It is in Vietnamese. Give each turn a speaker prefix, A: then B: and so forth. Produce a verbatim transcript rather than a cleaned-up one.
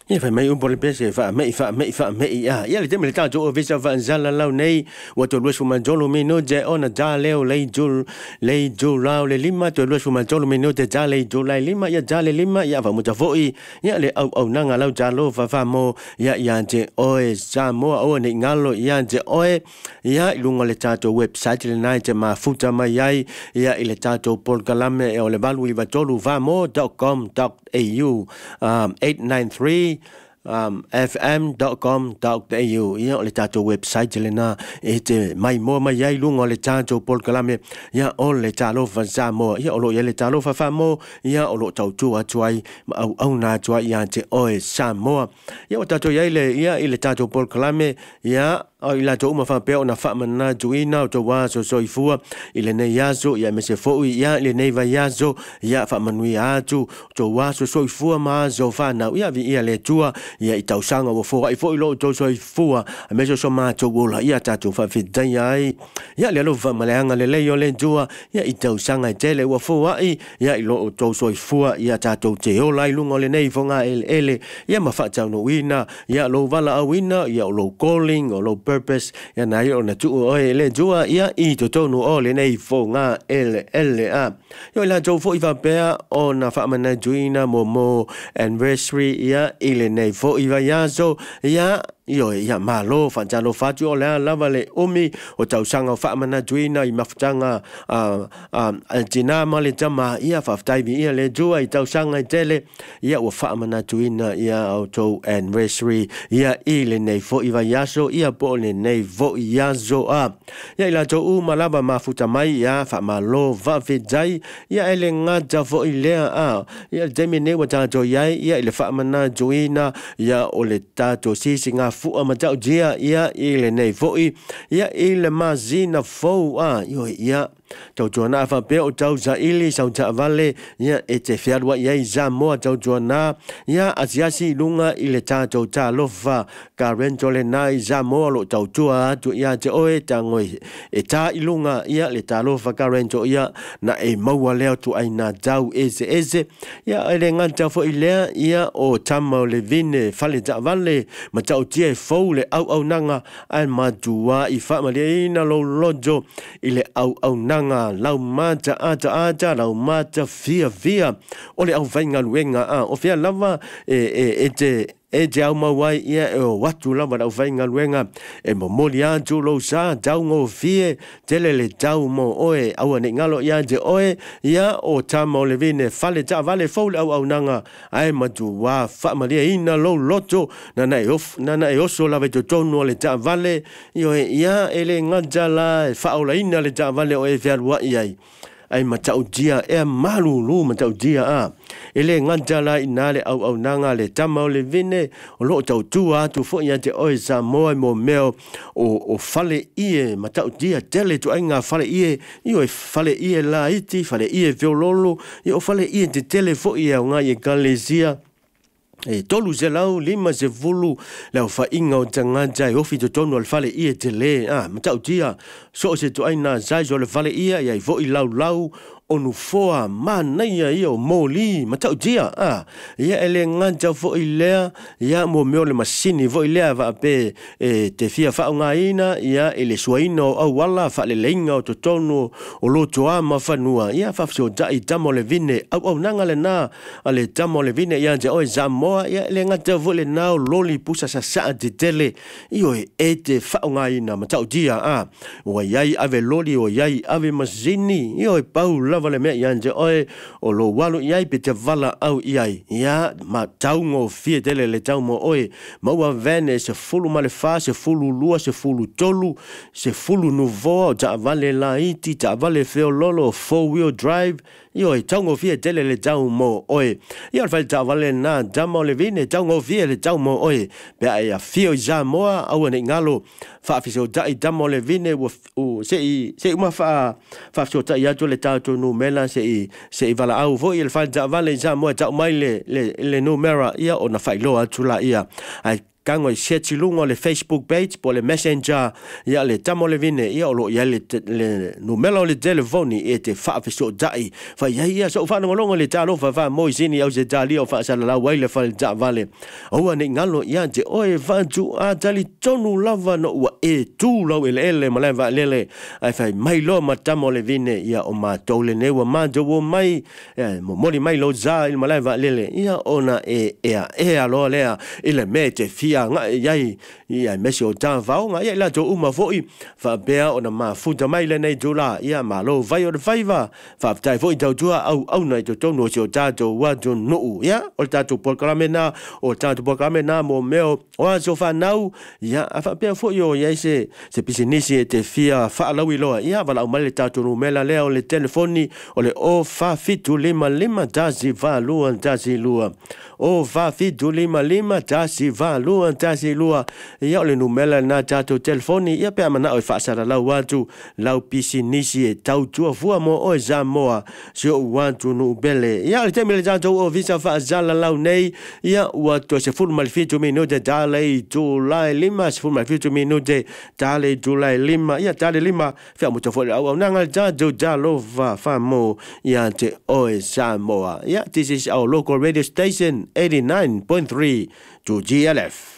A: ia fa mai un pole pese fa mai fa mai fa mai ia ia le teme le tau o visa fa zala lau nei wa to lues fuma jolo mino je ona ja leo le jul le jul lau le lima to lues fuma jolo mino te ja le jul le lima ia ja le lima ia fa muta foi ia le au au nanga lau ja lo fa fa mo ia ia je oe sa mo o ni ngalo ia je oe ia lunga le tato website le nai te ma futa mai ai ia ile tato pol kalame e o le valu i va tolu va mo dot com dot a u um eight nine three um f m dot com dot a u ia o le tato website le na e te mai mo mai ai lunga le tato pol kalame ia o le talo fa sa mo ia o lo ia le talo fa fa mo ia o lo tau tu atuai au au na tua ia te oe sa mo ia o tato ia le ia ile tato pol kalame ia o ila to uma fa pe ona fa mana juina o to wa so so ifua ile ne yazo ia me se fo ia ile ne va yazo ia fa manui atu to wa so so ifua ma zo fa na ia vi ia le tua ia i tau sanga o fo ai fo ilo to so ifua me so so ma to gola ia ta to fa fi dai ai ia le lo fa malanga le le yo le tua ia i tau sanga tele o fo ai ia i lo to so ifua ia ta to te o lai lungo le nei fo nga ele ele ia ma fa tau no wina ia lo vala a wina ia lo calling o lo purpose ya na yo na tu o ele jua ia i to tonu o le nei fo nga ele ele a yo la jo fo i va pe o na fa mana juina mo mo anniversary ia ile nei fo i va ya so ia yo ia malo fa jalo fa tu la la vale umi o tau sanga fa mana juina i maftanga a a jina male jama ia fa tai vi ia le jua i tau sanga tele ia o fa mana juina ia o to anniversary ia ile nei fo i va ya so ia po le nei vo ia zo a ia ila to u malava mafuta mai ia fa malo va vejai ia ele ngaja vo ile a ia demi ne wa to ia ia ile fa mana juina ia o le tato sisinga fu ama tau dia ia ile nei foi ia ile mazina fo a yo ia tau jona fa pe o tau za ili sau ta vale ia e te fiarwa ia za mo tau jona ia asiasi lunga ile ta tau ta lofa ka rentole nai za mo lo tau tua tu ia te oe tangoi e ta ilunga ia le ta lofa ka rento ia na e maua leo tu aina tau ese ese ia ele nganta fo ile ia o tamo le vine fale ta vale ma tau tie fo le au au nanga al madua i fa malina lo lojo ile au au nanga lau mata ata ata lau mata fia fia ole au vainga luenga a o fia lava e e e te e te au mawai ia e o watu lava au vainga luenga e mo moli atu lo sa tau ngo fie tele le tau mo oe au ane ngalo ia te oe ia o tamo le vine fale ta vale fole au au nanga ai matu wa fa malia ina lo loto nana e of nana e oso lava to tonu le ta vale io ia ele ngajala fa ola ina le ta vale o e fia wa ia ai matau dia e malu lu matau dia a ele ngajala inale au au nanga le tamau le vine o lo tau tua tu fo ia te oi sa mo mo meo o o fale ie matau dia tele tu ainga fale ie io e fale ie la iti fale ie viololo io fale ie te tele fo ia nga ye galesia e tolu se lau lima se vulu lau fa inga o tangaja e ofi to tonu al fale ie te le ah matau tia so se tu aina zai zo le fale ia ia i vo i lau lau onu foa manaia ia o moli matau tia ah ia ele nganja vo i lea ia mo meo le masini vo i lea va pe e te fia fa nga ina ia ele suaino au wala fa le lenga o to tonu o lo toa ma fanua ia fa so dai tamo le vine au au nanga le na ale tamo le vine ia je o zamo ia le ngata vo le na loli pusa sa sa te tele io e te fa nga ina matau tia ah o iai ave loli o iai ave masini io e paula vale me yanje oe o lo walu iai pe te vala au iai ia ma taungo fie tele le taumo oe maua vene se fulu male fa se fulu lua se fulu tolu se fulu nuvo ta vale la iti ta vale feo lolo four wheel drive io e taungo fie tele le taumo oe ia fai ta vale na damo le vine taungo fie le taumo oe pe ai fio za moa au ne ngalo fa fiso dai damo le vine o se se uma fa fa so ta ia to le tauto no mela se se vala au vo il fa ta vale za moa ta mai le le le numera ia ona fai loa tula ia ai kango share chilungo le Facebook page po le Messenger ia le tamo le vine ia lo ia le le numero le telefoni e te fa fiso dai fa ia ia so fa ngolongo le talo fa fa mo sini au se tali o fa sala la wai le fa ja vale o ni ngalo ia te o e fa tu a tali tonu lava no wa e tu lo ele ele ma leva lele ai fa mai lo ma tamo le vine ia o ma tole ne wa ma jo mai mo mori mai lo za il ma leva lele ia ona e e e alo lea ile me te fia nga iai ia me so ta vao nga ia la to uma foi fa bea ona ma futa mai le nei dola ia ma lo vai o faiva fa tai foi tau tua au au nei to tono so ta to wa to no ia o ta to programena o ta to programena mo meo o so fa nau ia fa bea foi o ia se se pisinisi te fia fa la wi lo ia va la mal ta to no mela le o le telefoni o le o fa fitu lima lima dazi va lua dazi lua o va fitu lima lima dazi va lua dazi lua ia le numela na tato telefoni ia pe mana o fa sara la watu lau pisinisi e tau tua fua mo o zamoa se o watu no bele ia le temele tato o visa fa zala lau nei ia watu se fulu mal fitu minute dale tu lai lima se fulu mal fitu minute dale tu lai lima ia dale lima fa mo tofo au nanga tato jalo va fa mo ia te o zamoa ia this is our local radio station eighty-nine point three to G L F.